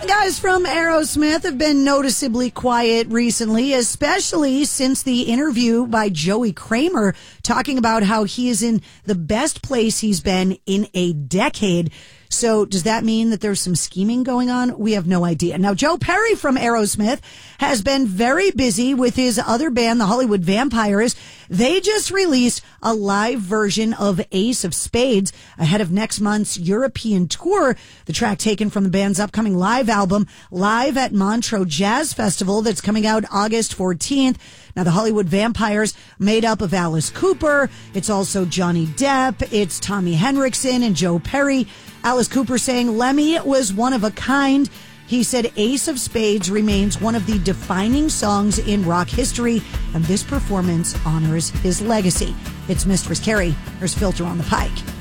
Guys from Aerosmith have been noticeably quiet recently, especially since the interview by Joey Kramer talking about how he is in the best place he's been in a decade. So does that mean that there's some scheming going on? We have no idea. Now, Joe Perry from Aerosmith has been very busy with his other band, the Hollywood Vampires. They just released a live version of Ace of Spades ahead of next month's European tour. The track taken from the band's upcoming live album, Live at Montreux Jazz Festival, that's coming out August 14th. Now, the Hollywood Vampires, made up of Alice Cooper. It's also Johnny Depp. It's Tommy Henriksen and Joe Perry. Alice Cooper saying Lemmy was one of a kind. He said Ace of Spades remains one of the defining songs in rock history, and this performance honors his legacy. It's Mistress Carrie. There's Filter on the Pike.